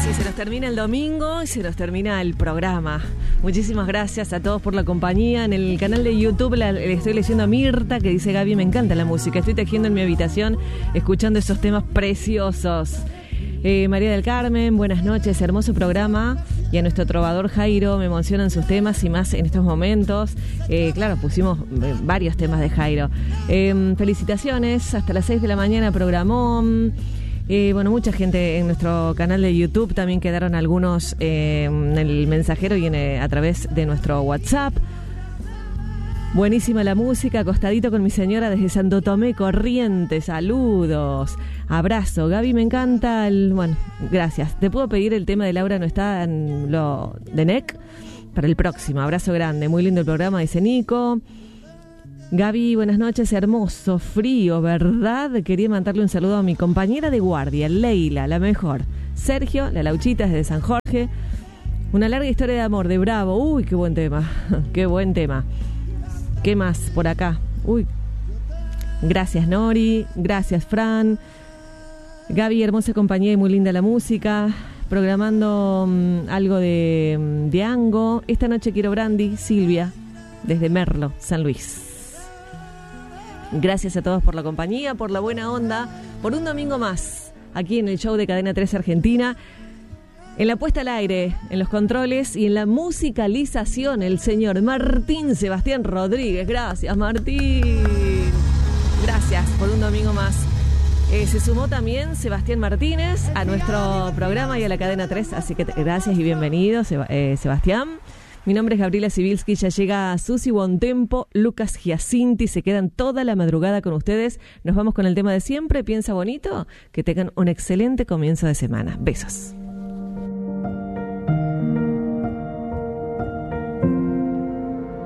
Sí, se nos termina el domingo y se nos termina el programa. Muchísimas gracias a todos por la compañía. En el canal de YouTube le estoy leyendo a Mirta que dice: Gaby, me encanta la música. Estoy tejiendo en mi habitación escuchando esos temas preciosos. María del Carmen, buenas noches, hermoso programa. Y a nuestro trovador Jairo, me emocionan sus temas y más en estos momentos. Claro, pusimos varios temas de Jairo. Felicitaciones, hasta las 6 de la mañana programón. Bueno, mucha gente en nuestro canal de YouTube, también quedaron algunos en el mensajero y a través de nuestro WhatsApp. Buenísima la música, acostadito con mi señora desde Santo Tomé, Corrientes, saludos, abrazo. Gaby, me encanta bueno, gracias. ¿Te puedo pedir el tema de Laura no está en lo de NEC? Para el próximo, abrazo grande, muy lindo el programa, dice Nico. Gaby, buenas noches, hermoso, frío, ¿verdad? Quería mandarle un saludo a mi compañera de guardia, Leila, la mejor. Sergio, la Lauchita desde San Jorge. Una larga historia de amor de Bravo. Uy, qué buen tema, qué buen tema. ¿Qué más por acá? Uy, gracias Nori, gracias Fran. Gaby, hermosa compañía y muy linda la música. Programando algo de Ango. Esta noche quiero brandy, Silvia, desde Merlo, San Luis. Gracias a todos por la compañía, por la buena onda, por un domingo más, aquí en el show de Cadena 3 Argentina. En la puesta al aire, en los controles y en la musicalización, el señor Martín Sebastián Rodríguez. Gracias, Martín. Gracias por un domingo más. Se sumó también Sebastián Martínez a nuestro programa y a la Cadena 3, así que gracias y bienvenido, Sebastián. Mi nombre es Gabriela Sibilski, ya llega Susi Bontempo, Lucas Giacinti, se quedan toda la madrugada con ustedes. Nos vamos con el tema de siempre, piensa bonito, que tengan un excelente comienzo de semana. Besos.